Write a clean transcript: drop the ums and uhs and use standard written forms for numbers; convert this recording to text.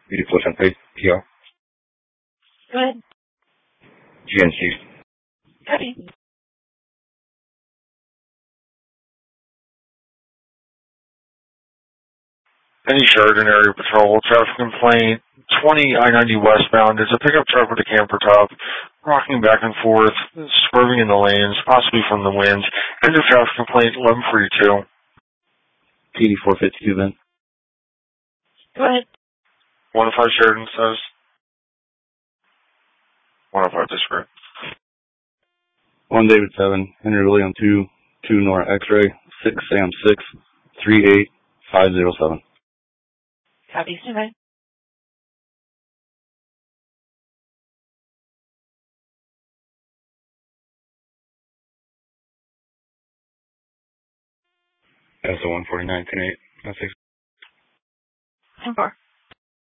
84 Pay PR. Go ahead. GNC. Copy. Any Sheridan area patrol, traffic complaint, 20 I-90 westbound. There's a pickup truck with a camper top, rocking back and forth, swerving in the lanes, possibly from the winds. End of traffic complaint, 1142. PD 452 then. Go ahead. 105 Sheridan says. 105 disagree. 1 David 7, Henry William 2, 2 Nora X-ray, 6 Sam 6, 38507. Copy. Stand by. That's the 149, 10-8. That's 6. 10-4.